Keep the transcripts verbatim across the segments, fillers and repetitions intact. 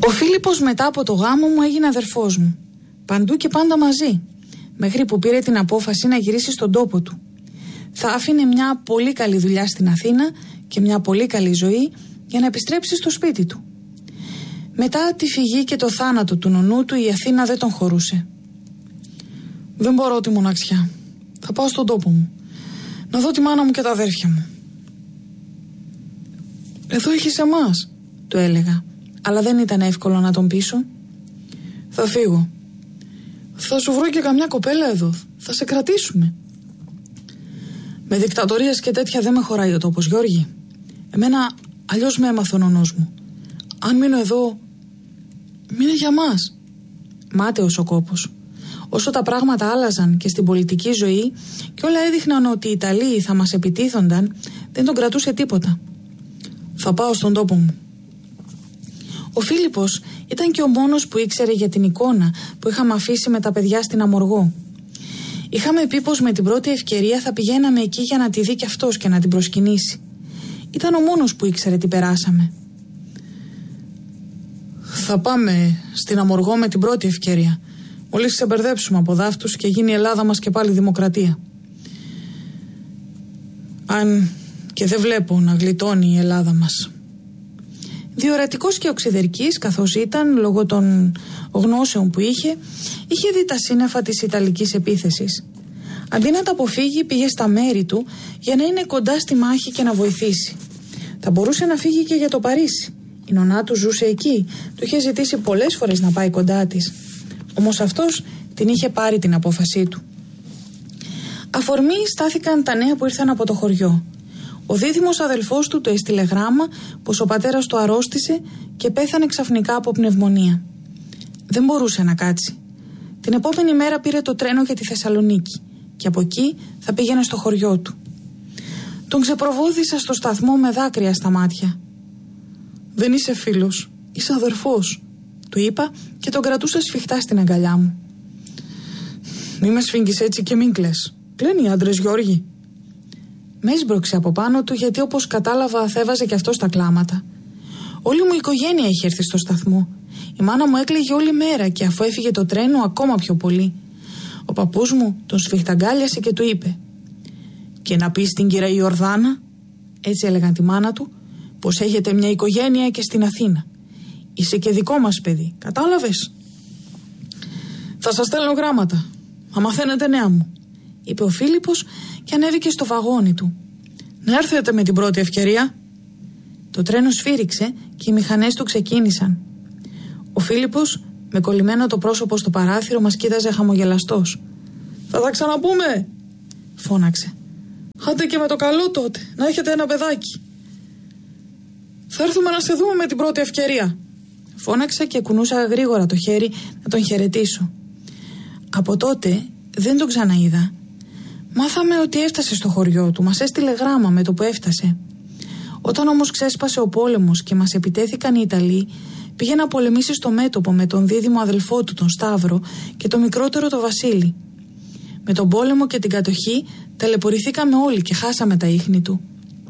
Ο Φίλιππος μετά από το γάμο μου έγινε αδερφός μου. Παντού και πάντα μαζί. Μέχρι που πήρε την απόφαση να γυρίσει στον τόπο του. Θα άφηνε μια πολύ καλή δουλειά στην Αθήνα και μια πολύ καλή ζωή για να επιστρέψει στο σπίτι του. Μετά τη φυγή και το θάνατο του νονού του, η Αθήνα δεν τον χωρούσε. Δεν μπορώ τη μοναξιά. Θα πάω στον τόπο μου. Να δω τη μάνα μου και τα αδέρφια μου. Εδώ έχεις εμάς, του έλεγα. Αλλά δεν ήταν εύκολο να τον πείσω. Θα φύγω. Θα σου βρω και καμιά κοπέλα εδώ. Θα σε κρατήσουμε. Με δικτατορίες και τέτοια δεν με χωράει ο τόπος, Γιώργη. Εμένα αλλιώς με έμαθε ο νονός μου. Αν μείνω εδώ, μείνε για μας. Μάταιος ο κόπος. Όσο τα πράγματα άλλαζαν και στην πολιτική ζωή και όλα έδειχναν ότι οι Ιταλοί θα μας επιτίθονταν, δεν τον κρατούσε τίποτα. Θα πάω στον τόπο μου. Ο Φίλιππος ήταν και ο μόνος που ήξερε για την εικόνα που είχαμε αφήσει με τα παιδιά στην Αμοργό. Είχαμε πει πως με την πρώτη ευκαιρία θα πηγαίναμε εκεί για να τη δει κι αυτός και να την προσκυνήσει. Ήταν ο μόνος που ήξερε τι περάσαμε. Θα πάμε στην Αμοργό με την πρώτη ευκαιρία. Μόλις ξεμπερδέψουμε από δάφτους και γίνει η Ελλάδα μας και πάλι δημοκρατία. Αν και δεν βλέπω να γλιτώνει η Ελλάδα μας. Διορατικός και οξυδερκής καθώς ήταν, λόγω των γνώσεων που είχε, είχε δει τα σύννεφα της Ιταλικής επίθεσης. Αντί να τα αποφύγει, πήγε στα μέρη του για να είναι κοντά στη μάχη και να βοηθήσει. Θα μπορούσε να φύγει και για το Παρίσι. Η νονά του ζούσε εκεί, του είχε ζητήσει πολλές φορές να πάει κοντά της. Όμως αυτός την είχε πάρει την απόφασή του. Αφορμή στάθηκαν τα νέα που ήρθαν από το χωριό. Ο δίδυμος αδελφός του του έστειλε γράμμα πως ο πατέρας του αρρώστησε και πέθανε ξαφνικά από πνευμονία. Δεν μπορούσε να κάτσει. Την επόμενη μέρα πήρε το τρένο για τη Θεσσαλονίκη και από εκεί θα πήγαινε στο χωριό του. Τον ξεπροβόδησα στο σταθμό με δάκρυα στα μάτια. «Δεν είσαι φίλος, είσαι αδερφός», του είπα και τον κρατούσα σφιχτά στην αγκαλιά μου. «Μη με σφίγγεις έτσι και μην κλαις. Κλαίνουν οι άντρες, Γιώργη». Με έσπρωξε από πάνω του γιατί όπως κατάλαβα θα έβαζε και αυτό στα κλάματα. Όλη μου η οικογένεια είχε έρθει στο σταθμό. Η μάνα μου έκλαιγε όλη μέρα και αφού έφυγε το τρένο ακόμα πιο πολύ. Ο παππούς μου τον σφιχταγκάλιασε και του είπε «Και να πεις στην κυρία Ιορδάνα», έτσι έλεγαν τη μάνα του, «πως έχετε μια οικογένεια και στην Αθήνα. Είσαι και δικό μας παιδί, κατάλαβες?» «Θα σας στέλνω γράμματα, θα μαθαίνετε νέα μου», είπε ο Φίλιππος και ανέβηκε στο βαγόνι του. «Να έρθετε με την πρώτη ευκαιρία». Το τρένο σφύριξε και οι μηχανές του ξεκίνησαν. Ο Φίλιππος, με κολλημένο το πρόσωπο στο παράθυρο, μας κοίταζε χαμογελαστός. «Θα τα ξαναπούμε», φώναξε. «Άντε και με το καλό τότε, να έχετε ένα παιδάκι». «Θα έρθουμε να σε δούμε με την πρώτη ευκαιρία», φώναξε και κουνούσα γρήγορα το χέρι να τον χαιρετήσω. Από τότε δεν τον ξαναείδα. Μάθαμε ότι έφτασε στο χωριό του, μας έστειλε γράμμα με το που έφτασε. Όταν όμως ξέσπασε ο πόλεμος και μας επιτέθηκαν οι Ιταλοί, πήγε να πολεμήσει στο μέτωπο με τον δίδυμο αδελφό του, τον Σταύρο, και το μικρότερο, το Βασίλη. Με τον πόλεμο και την κατοχή ταλαιπωρηθήκαμε όλοι και χάσαμε τα ίχνη του.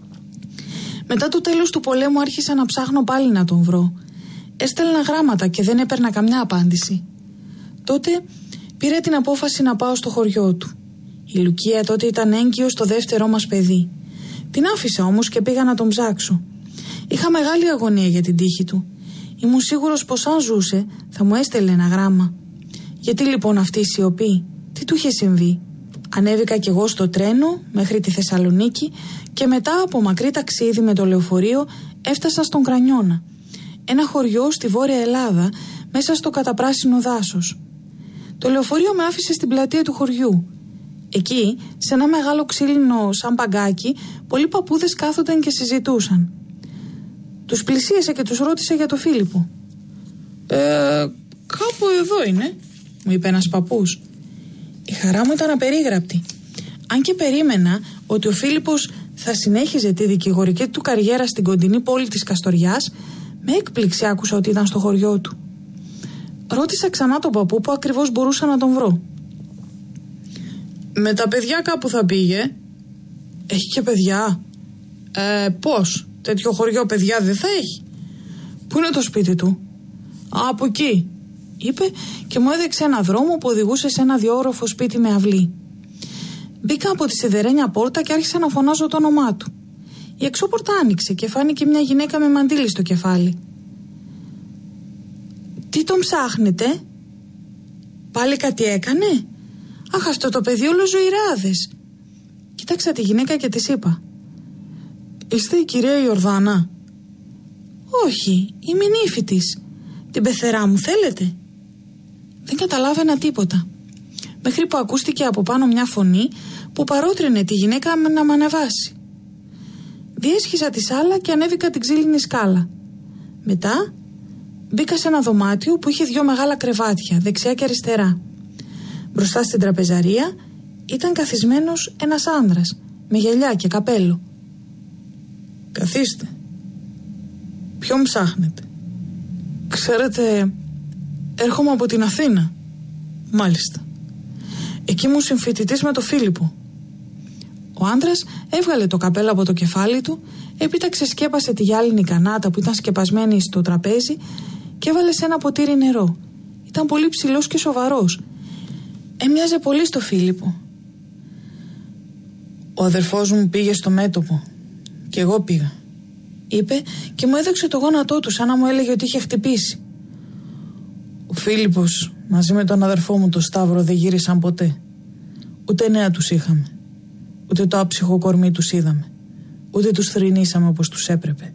Μετά το τέλος του πολέμου άρχισα να ψάχνω πάλι να τον βρω. Έστελνα γράμματα και δεν έπαιρνα καμιά απάντηση. Τότε πήρα την απόφαση να πάω στο χωριό του. Η Λουκία τότε ήταν έγκυος στο δεύτερό μας παιδί. Την άφησα όμως και πήγα να τον ψάξω. Είχα μεγάλη αγωνία για την τύχη του. Ήμουν σίγουρος πως αν ζούσε θα μου έστελνε ένα γράμμα. Γιατί λοιπόν αυτή η σιωπή, τι του είχε συμβεί? Ανέβηκα κι εγώ στο τρένο μέχρι τη Θεσσαλονίκη και μετά από μακρύ ταξίδι με το λεωφορείο έφτασα στον Κρανιώνα. Ένα χωριό στη Βόρεια Ελλάδα μέσα στο καταπράσινο δάσος. Το λεωφορείο με άφησε στην πλατεία του χωριού. Εκεί, σε ένα μεγάλο ξύλινο σαν παγκάκι, πολλοί παππούδες κάθονταν και συζητούσαν. Τους πλησίασε και τους ρώτησε για το Φίλιππο. «Ε, κάπου εδώ είναι», μου είπε ένας παππούς. Η χαρά μου ήταν απερίγραπτη. Αν και περίμενα ότι ο Φίλιππος θα συνέχιζε τη δικηγορική του καριέρα στην κοντινή πόλη της Καστοριάς, με έκπληξη άκουσα ότι ήταν στο χωριό του. Ρώτησα ξανά τον παππού που ακριβώς μπορούσα να τον βρω. «Με τα παιδιά κάπου θα πήγε». «Έχει και παιδιά?» «Ε, πώς, τέτοιο χωριό παιδιά δεν θα έχει?» «Πού είναι το σπίτι του?» Από εκεί, είπε και μου έδειξε ένα δρόμο που οδηγούσε σε ένα διόροφο σπίτι με αυλή. Μπήκα από τη σιδερένια πόρτα και άρχισα να φωνάζω το όνομά του. Η εξώπορτα άνοιξε και φάνηκε μια γυναίκα με μαντίλι στο κεφάλι. Τι τον ψάχνετε? Πάλι κάτι έκανε? Αχ, αυτό το παιδί όλο ζωηράδες. Κοίταξα τη γυναίκα και της είπα, είστε η κυρία Ιορδάνα? Όχι, είμαι η νύφη της. Την πεθερά μου θέλετε? Δεν καταλάβαινα τίποτα, μέχρι που ακούστηκε από πάνω μια φωνή που παρότρινε τη γυναίκα να με ανεβάσει. Διέσχισα τη σάλα και ανέβηκα την ξύλινη σκάλα. Μετά μπήκα σε ένα δωμάτιο που είχε δυο μεγάλα κρεβάτια, δεξιά και αριστερά. Μπροστά στην τραπεζαρία ήταν καθισμένος ένας άνδρας με γυαλιά και καπέλο. Καθίστε. Ποιον ψάχνετε? Ξέρετε, έρχομαι από την Αθήνα. Μάλιστα. Εκεί μου συμφοιτητής με το Φίλιππο. Ο άντρας έβγαλε το καπέλο από το κεφάλι του, έπειτα ξεσκέπασε τη γυάλινη κανάτα που ήταν σκεπασμένη στο τραπέζι και έβαλε σε ένα ποτήρι νερό. Ήταν πολύ ψηλός και σοβαρός. Έμοιαζε πολύ στο Φίλιππο. Ο αδερφός μου πήγε στο μέτωπο και εγώ πήγα, είπε και μου έδειξε το γόνατό του σαν να μου έλεγε ότι είχε χτυπήσει. Ο Φίλιππος μαζί με τον αδερφό μου το Σταύρο δεν γύρισαν ποτέ. Ούτε νέα τους είχαμε, ούτε το άψυχο κορμί τους είδαμε, ούτε τους θρηνήσαμε όπως τους έπρεπε.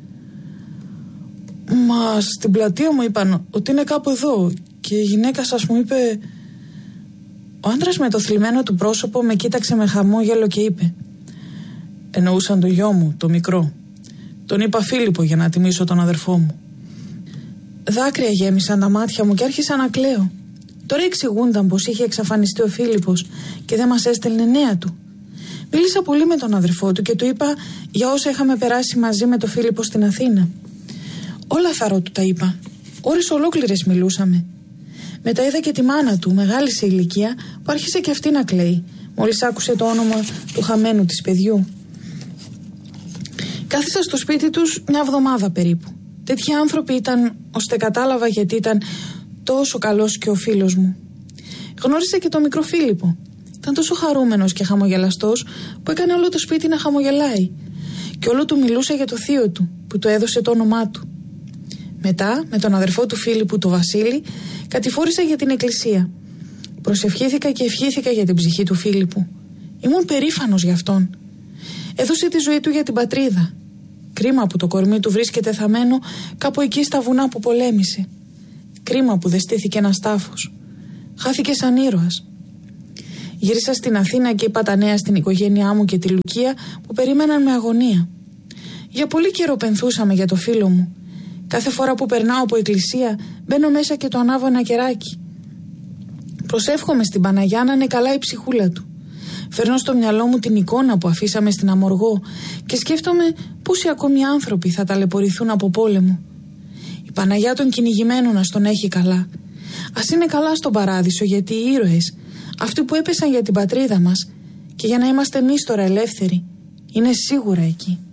Μα στην πλατεία μου είπαν ότι είναι κάπου εδώ και η γυναίκα σας μου είπε... Ο άντρας με το θλιμμένο του πρόσωπο με κοίταξε με χαμόγελο και είπε, εννοούσαν το γιο μου, το μικρό. Τον είπα Φίλιππο για να τιμήσω τον αδερφό μου. Δάκρυα γέμισαν τα μάτια μου και άρχισα να κλαίω. Τώρα εξηγούνταν πως είχε εξαφανιστεί ο Φίλιππος και δεν μας έστελνε νέα του. Μίλησα πολύ με τον αδερφό του και του είπα για όσα είχαμε περάσει μαζί με τον Φίλιππο στην Αθήνα. Όλα θαρώ του τα είπα. Ώρες ολόκληρες μιλούσαμε. Μετά είδα και τη μάνα του, μεγάλη σε ηλικία, που άρχισε και αυτή να κλαίει, μόλις άκουσε το όνομα του χαμένου της παιδιού. Κάθισα στο σπίτι τους μια εβδομάδα περίπου. Τέτοιοι άνθρωποι ήταν, ώστε κατάλαβα γιατί ήταν τόσο καλός και ο φίλος μου. Γνώρισα και τον μικρό Φίλιππο. Ήταν τόσο χαρούμενος και χαμογελαστός που έκανε όλο το σπίτι να χαμογελάει. Και όλο του μιλούσε για το θείο του, που του έδωσε το όνομά του. Μετά, με τον αδερφό του Φίλιππου, τον Βασίλη, κατηφόρησα για την εκκλησία. Προσευχήθηκα και ευχήθηκα για την ψυχή του Φίλιππου. Ήμουν περήφανος για αυτόν. Έδωσε τη ζωή του για την πατρίδα. Κρίμα που το κορμί του βρίσκεται θαμμένο κάπου εκεί στα βουνά που πολέμησε. Κρίμα που δεν στήθηκε ένας τάφος. Χάθηκε σαν ήρωας. Γύρισα στην Αθήνα και είπα τα νέα στην οικογένειά μου και τη Λουκία που περίμεναν με αγωνία. Για πολύ καιρό πενθούσαμε για το φίλο μου. Κάθε φορά που περνάω από εκκλησία μπαίνω μέσα και το ανάβω ένα κεράκι. Προσεύχομαι στην Παναγιά να είναι καλά η ψυχούλα του. Φέρνω στο μυαλό μου την εικόνα που αφήσαμε στην Αμοργό και σκέφτομαι πόσοι ακόμη άνθρωποι θα ταλαιπωρηθούν από πόλεμο. Η Παναγιά των κυνηγημένων να τον έχει καλά. Ας είναι καλά στον παράδεισο, γιατί οι ήρωες, αυτοί που έπεσαν για την πατρίδα μας και για να είμαστε εμείς τώρα ελεύθεροι, είναι σίγουρα εκεί.